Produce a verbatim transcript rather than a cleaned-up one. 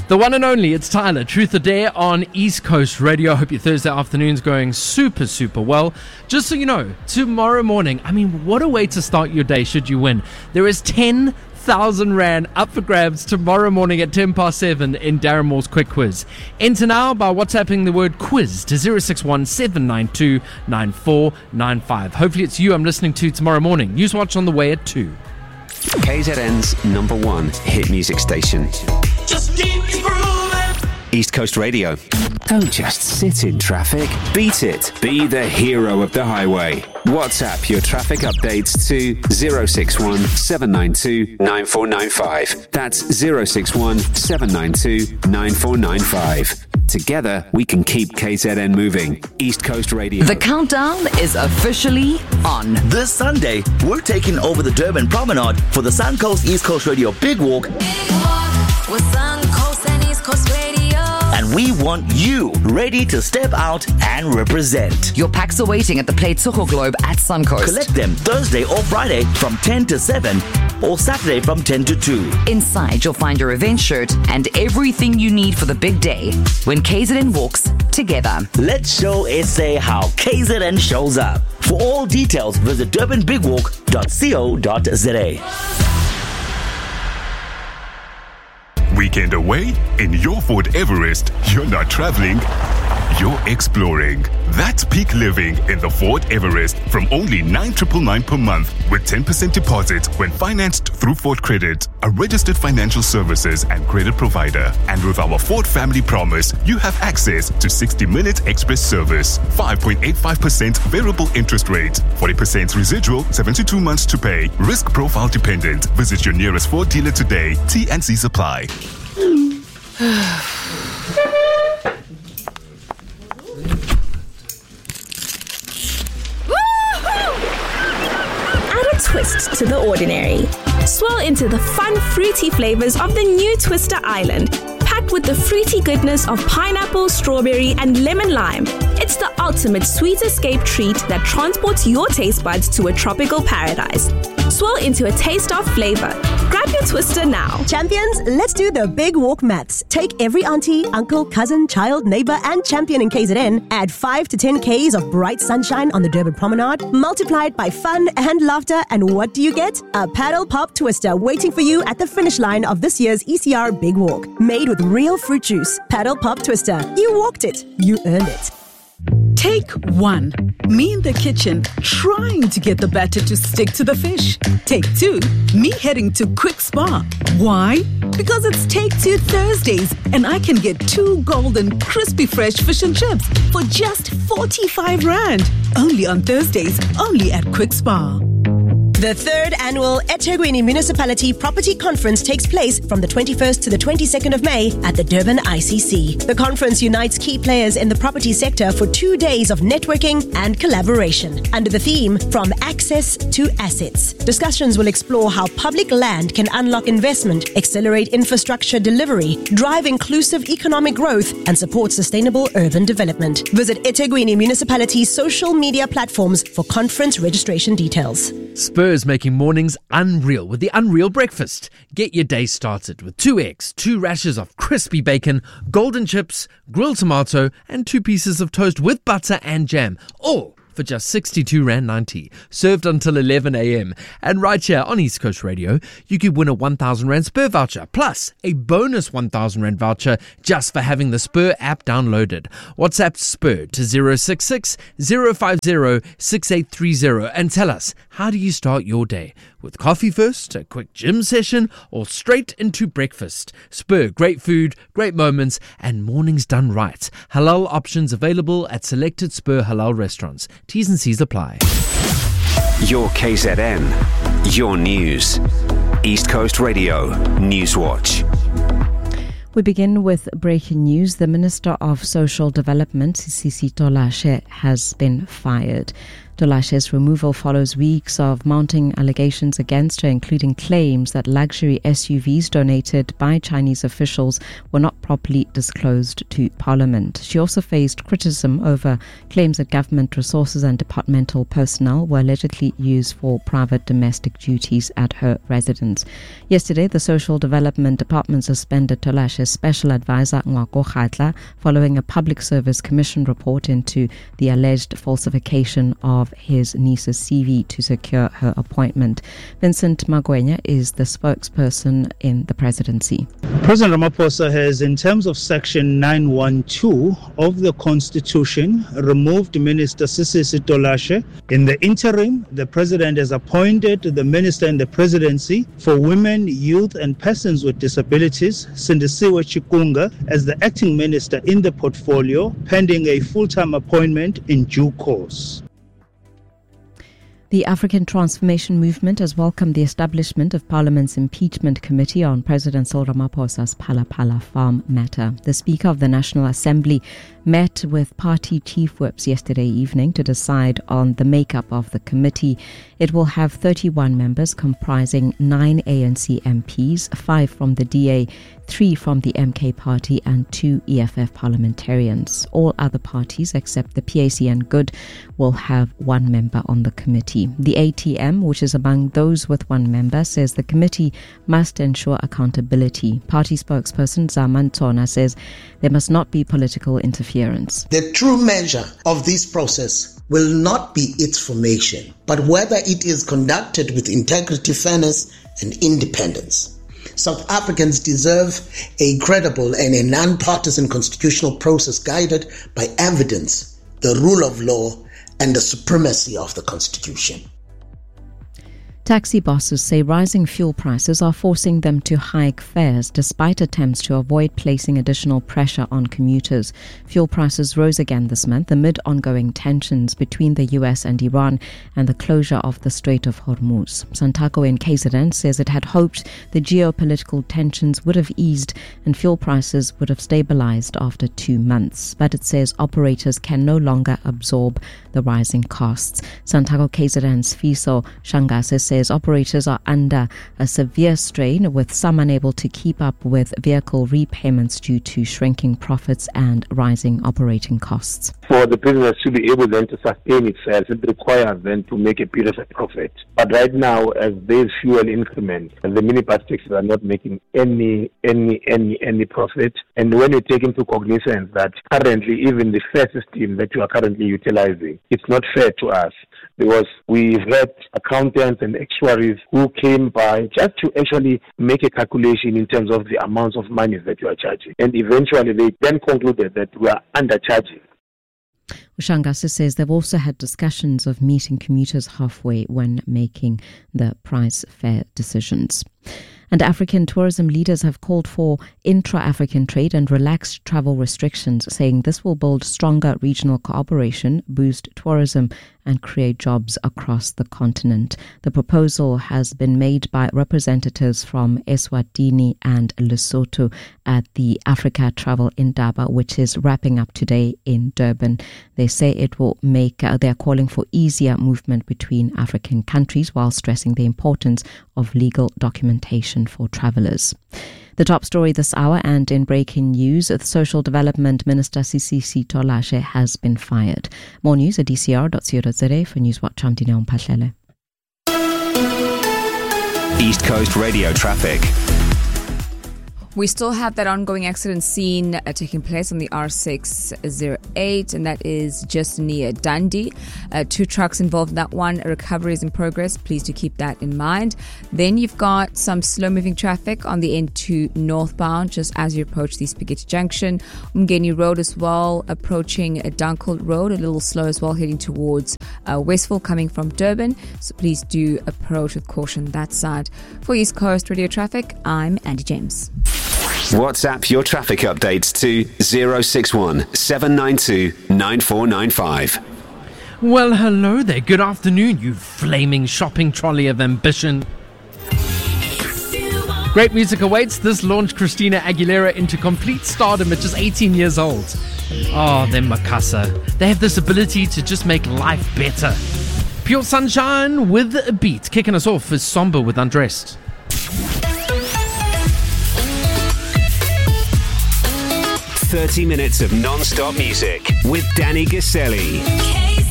The one and only, it's Tyler, Truth or Dare on East Coast Radio. I hope your Thursday afternoon's going super, super well. Just so you know, tomorrow morning, I mean, what a way to start your day should you win. There is ten thousand rand up for grabs tomorrow morning at ten past seven in Darren Moore's Quick Quiz. Enter now by WhatsApping the word quiz to zero six one seven nine two nine four nine five. Hopefully it's you I'm listening to tomorrow morning. Newswatch on the way at two. K Z N's number one hit music station. Just keep grooving. East Coast Radio. Don't just sit in traffic. Beat it. Be the hero of the highway. WhatsApp your traffic updates to zero six one seven nine two nine four nine five. That's zero six one seven nine two nine four nine five. Together, we can keep K Z N moving. East Coast Radio. The countdown is officially on. This Sunday, we're taking over the Durban Promenade for the Suncoast East Coast Radio Big Walk. Big Walk with Suncoast and East Coast Radio. And we want you ready to step out and represent. Your packs are waiting at the Pleitsuko Globe at Suncoast. Collect them Thursday or Friday from ten to seven or Saturday from ten to two. Inside, you'll find your event shirt and everything you need for the big day when K Z N walks together. Let's show S A how K Z N shows up. For all details, visit durban big walk dot co dot za. Weekend away? In your Ford Everest, you're not traveling, you're exploring. That's peak living in the Ford Everest from only nine thousand nine hundred ninety-nine per month with ten percent deposit when financed through Ford Credit, a registered financial services and credit provider. And with our Ford Family Promise, you have access to sixty minute express service, five point eight five percent variable interest rate, forty percent residual, seventy-two months to pay, risk profile dependent. Visit your nearest Ford dealer today. T and C supply. Twist to the ordinary. Swirl into the fun, fruity flavors of the new Twister Island, packed with the fruity goodness of pineapple, strawberry, and lemon lime. It's the ultimate sweet escape treat that transports your taste buds to a tropical paradise. Swirl into a taste of flavor. Grab your Twister now. Champions, let's do the Big Walk maths. Take every auntie, uncle, cousin, child, neighbor, and champion in K Z N. Add five to ten Ks of bright sunshine on the Durban Promenade. Multiply it by fun and laughter, and what do you get? A paddle pop twister waiting for you at the finish line of this year's E C R Big Walk. Made with real fruit juice. Paddle pop twister. You walked it. You earned it. Take one. Me in the kitchen trying to get the batter to stick to the fish. Take two. Me heading to Quick Spa. Why? Because it's Take Two Thursdays and I can get two golden crispy fresh fish and chips for just forty-five rand. Only on Thursdays, only at Quick Spa. The third annual eThekwini Municipality Property Conference takes place from the twenty-first to the twenty-second of May at the Durban I C C. The conference unites key players in the property sector for two days of networking and collaboration under the theme From Access to Assets. Discussions will explore how public land can unlock investment, accelerate infrastructure delivery, drive inclusive economic growth, and support sustainable urban development. Visit eThekwini Municipality's social media platforms for conference registration details. Spurs making mornings unreal with the Unreal Breakfast. Get your day started with two eggs, two rashers of crispy bacon, golden chips, grilled tomato, and two pieces of toast with butter and jam. All for just sixty-two rand ninety, served until eleven a.m. And right here on East Coast Radio, you could win a one thousand rand Spur voucher, plus a bonus one thousand rand voucher just for having the Spur app downloaded. WhatsApp Spur to zero six six zero five zero six eight three zero and tell us, how do you start your day? With coffee first, a quick gym session, or straight into breakfast? Spur, great food, great moments, and mornings done right. Halal options available at selected Spur Halal restaurants. T's and C's apply. Your K Z N, your news. East Coast Radio, Newswatch. We begin with breaking news. The Minister of Social Development, Sisito Lashe, has been fired. Tolashe's removal follows weeks of mounting allegations against her, including claims that luxury S U Vs donated by Chinese officials were not properly disclosed to Parliament. She also faced criticism over claims that government resources and departmental personnel were allegedly used for private domestic duties at her residence. Yesterday, the Social Development Department suspended Tolashe's special advisor Ngwako Khatla following a Public Service Commission report into the alleged falsification of his niece's C V to secure her appointment. Vincent Magwenya is the spokesperson in the presidency. President Ramaphosa has, in terms of Section nine one two of the Constitution, removed Minister Sisisi Tolashe. In the interim, the President has appointed the Minister in the Presidency for Women, Youth and Persons with Disabilities, Sindisiwe Chikunga, as the Acting Minister in the portfolio, pending a full-time appointment in due course. The African Transformation Movement has welcomed the establishment of Parliament's Impeachment Committee on President Cyril Ramaphosa's Phala Phala farm matter. The Speaker of the National Assembly met with party chief whips yesterday evening to decide on the makeup of the committee. It will have thirty-one members comprising nine A N C M Ps, five from the D A, three from the M K party and two E F F parliamentarians. All other parties except the P A C and Good will have one member on the committee. The A T M, which is among those with one member, says the committee must ensure accountability. Party spokesperson Zaman Tona says there must not be political interference. The true measure of this process will not be its formation, but whether it is conducted with integrity, fairness, and independence. South Africans deserve a credible and a non-partisan constitutional process guided by evidence, the rule of law, and the supremacy of the Constitution. Taxi bosses say rising fuel prices are forcing them to hike fares despite attempts to avoid placing additional pressure on commuters. Fuel prices rose again this month amid ongoing tensions between the U S and Iran and the closure of the Strait of Hormuz. Santaco in K Z N says it had hoped the geopolitical tensions would have eased and fuel prices would have stabilized after two months. But it says operators can no longer absorb the rising costs. Santaco K Z N's Fiso Shangase says operators are under a severe strain, with some unable to keep up with vehicle repayments due to shrinking profits and rising operating costs. For the business to be able then to sustain itself, it requires then to make a period of profit. But right now, as there's fuel increment, and the minibus taxis are not making any, any, any, any profit. And when you take into cognizance that currently even the fare system that you are currently utilizing, it's not fair to us, because we've had accountants and actuaries who came by just to actually make a calculation in terms of the amounts of money that you are charging. And eventually they then concluded that we are undercharging. Ushangase says they've also had discussions of meeting commuters halfway when making the price fare decisions. And African tourism leaders have called for intra-African trade and relaxed travel restrictions, saying this will build stronger regional cooperation, boost tourism and create jobs across the continent. The proposal has been made by representatives from Eswatini and Lesotho at the Africa Travel Indaba, which is wrapping up today in Durban. They say it will make, uh, they're calling for easier movement between African countries while stressing the importance of legal documentation for travelers. The top story this hour, and in breaking news, the Social Development Minister Sisisi Tolashe has been fired. More news at d c r dot co dot z a. For Newswatch, I'm Dineo Mphahlele. East Coast Radio traffic. We still have that ongoing accident scene uh, taking place on the R six oh eight, and that is just near Dundee. Uh, two trucks involved in that one. A recovery is in progress. Please do keep that in mind. Then you've got some slow-moving traffic on the N two northbound, just as you approach the Spaghetti Junction. Umgeni Road as well, approaching uh, Dunkeld Road, a little slow as well, heading towards uh, Westville, coming from Durban. So please do approach with caution that side. For East Coast Radio Traffic, I'm Andy James. WhatsApp your traffic updates to zero six one seven nine two nine four nine five. Well, hello there. Good afternoon, you flaming shopping trolley of ambition. Great music awaits. This launched Christina Aguilera into complete stardom at just eighteen years old. Oh, them Makasa. They have this ability to just make life better. Pure Sunshine with a beat. Kicking us off is Somber with Undressed. thirty minutes of non-stop music with Danny Gaselli.